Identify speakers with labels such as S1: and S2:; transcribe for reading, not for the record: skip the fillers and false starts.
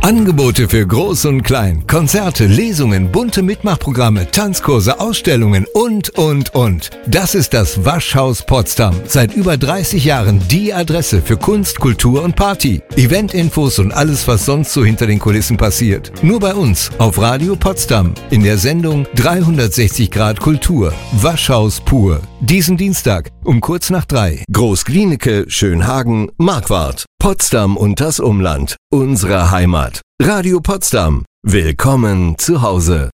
S1: Angebote für Groß und Klein, Konzerte, Lesungen, bunte Mitmachprogramme, Tanzkurse, Ausstellungen und. Das ist das Waschhaus Potsdam. Seit über 30 Jahren die Adresse für Kunst, Kultur und Party. Eventinfos und alles, was sonst so hinter den Kulissen passiert. Nur bei uns auf Radio Potsdam in der Sendung 360 Grad Kultur. Waschhaus pur. Diesen Dienstag um kurz nach 3. Großglienicke, Schönhagen, Marquardt. Potsdam und das Umland. Unsere Heimat. Radio Potsdam. Willkommen zu Hause.